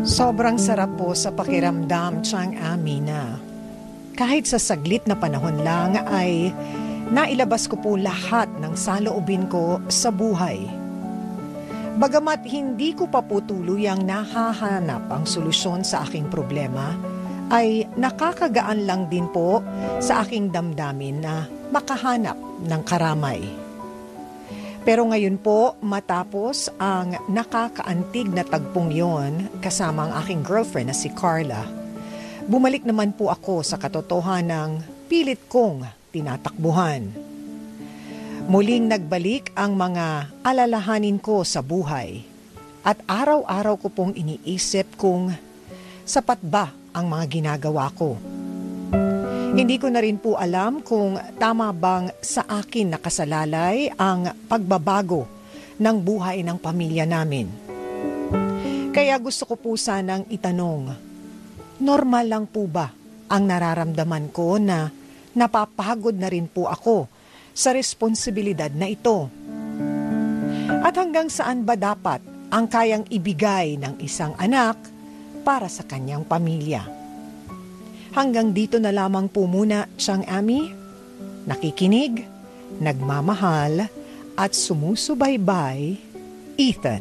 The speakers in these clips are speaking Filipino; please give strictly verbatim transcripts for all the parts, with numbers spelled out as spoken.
Sobrang sarap po sa pakiramdam, Chang Ami, na kahit sa saglit na panahon lang ay nailabas ko po lahat ng saloobin ko sa buhay. Bagamat hindi ko pa po tuluyang nahahanap ang solusyon sa aking problema, ay nakakagaan lang din po sa aking damdamin na makahanap ng karamay. Pero ngayon po, matapos ang nakakaantig na tagpong yon kasama ang aking girlfriend na si Carla, bumalik naman po ako sa katotohanan ng pilit kong tinatakbuhan. Muling nagbalik ang mga alalahanin ko sa buhay at araw-araw ko pong iniisip kung sapat ba ang mga ginagawa ko. Hindi ko na rin po alam kung tama bang sa akin nakasalalay ang pagbabago ng buhay ng pamilya namin. Kaya gusto ko po sanang itanong, normal lang po ba ang nararamdaman ko na napapagod na rin po ako sa responsibilidad na ito? At hanggang saan ba dapat ang kayang ibigay ng isang anak para sa kanyang pamilya? Hanggang dito na lamang po muna, Chang Ami. Nakikinig, nagmamahal, at sumusubaybay, Ethan.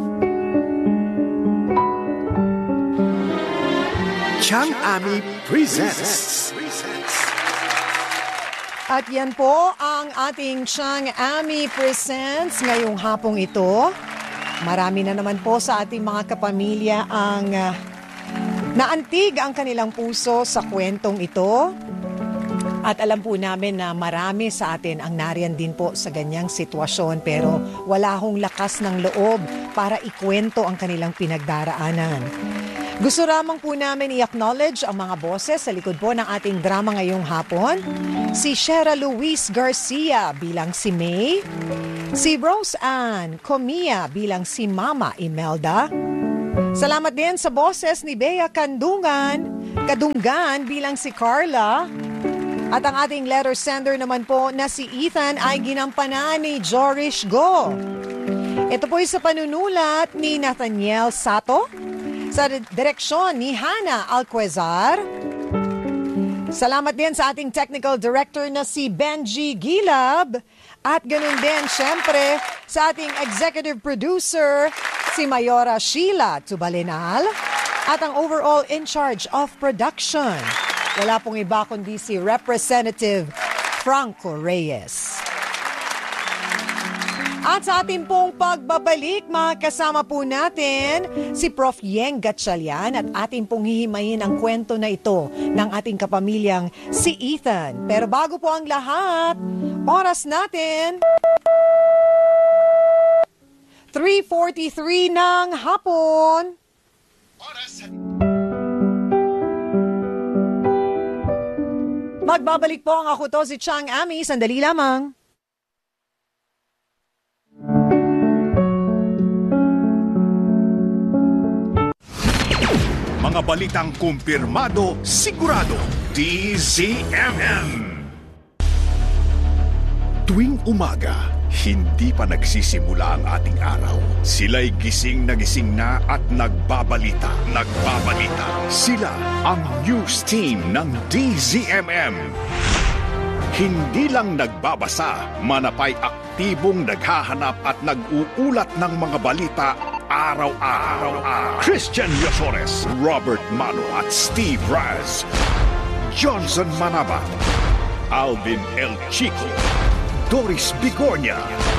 Chang Ami presents. At yan po ang ating Chang Ami Presents ngayong hapong ito. Marami na naman po sa ating mga kapamilya ang uh, naantig ang kanilang puso sa kwentong ito. At alam po namin na marami sa atin ang nariyan din po sa ganyang sitwasyon pero wala hong lakas ng loob para ikwento ang kanilang pinagdaraanan. Gusto ramang po namin i-acknowledge ang mga boses sa likod po ng ating drama ngayong hapon. Si Shera Luis Garcia bilang si May, si Rose Ann Comia bilang si Mama Imelda. Salamat din sa boses ni Bea Kandungan, Kadunggan bilang si Carla. At ang ating letter sender naman po na si Ethan ay ginampanan ni Jorish Go. Ito po ay sa panunulat ni Nathaniel Sato, sa direksyon ni Hannah Alquezar. Salamat din sa ating technical director na si Benji Gilab. At ganun din, syempre, sa ating executive producer, si Mayora Sheila Tubalinal. At ang overall in charge of production, wala pong iba kundi si Representative Franco Reyes. At sa ating pong pagbabalik, makasama po natin si Prof Yeng Gatchalian at ating pong hihimayin ang kwento na ito ng ating kapamilyang si Ethan. Pero bago po ang lahat, oras natin three forty-three ng hapon. Magbabalik po ang ako to si Chang Ami. Sandali lamang. Mga balitang kumpirmado, sigurado, D Z M M. Tuwing umaga, hindi pa nagsisimula ang ating araw. Sila'y gising na gising na at nagbabalita. Nagbabalita. Sila ang news team ng D Z M M. Hindi lang nagbabasa, manapay aktibong naghahanap at nag-uulat ng mga balita araw-araw. Christian Yosores, Robert Mano at Steve Raz, Johnson Manaba, Alvin El Chico, Doris Bigornia.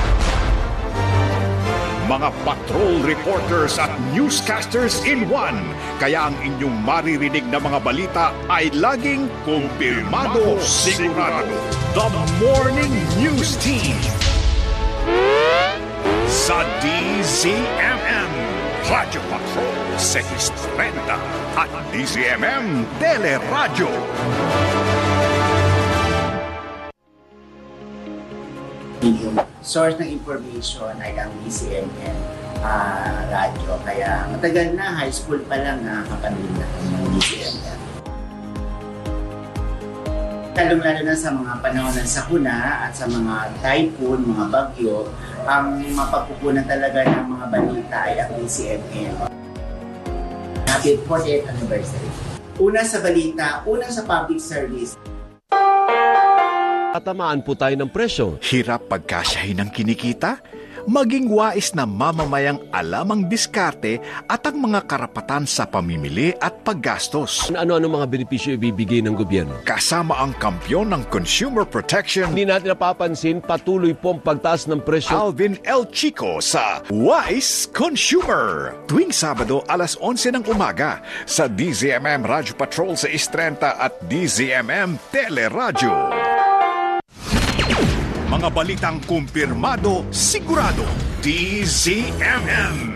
Mga patrol reporters at newscasters in one. Kaya ang inyong maririnig na mga balita ay laging kumpirmado, sigurado. The Morning News Team sa D Z M M, Radio Patrol six thirty at D Z M M Teleradyo. Yung source ng information ay ang D Z M M uh, radyo. Kaya matagal na, high school pa lang nakakapanood na ng D Z M M. Lalong-lalo na sa mga panahon ng sakuna at sa mga typhoon, mga bagyo, ang mapagkukunan talaga ng mga balita ay ang D Z M M. Happy fortieth anniversary. Una sa balita, una sa public service. Tatamaan po tayo ng presyo. Hirap pagkasyahin ng kinikita? Maging wais na mamamayang alamang diskarte at ang mga karapatan sa pamimili at paggastos. Ano-ano mga benepisyo ibibigay ng gobyerno? Kasama ang kampyon ng consumer protection, Hindi natin napapansin, patuloy po ang pagtaas ng presyo. Alvin El Chico sa Wise Consumer. Tuwing Sabado alas onse ng umaga sa D Z M M Radio Patrol sa Istrenta at D Z M M Teleradyo. Mga balitang kumpirmado, sigurado. D Z M M.